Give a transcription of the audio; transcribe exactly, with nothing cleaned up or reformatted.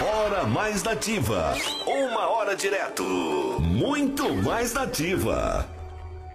Hora Mais Nativa. Uma hora direto. Muito mais nativa.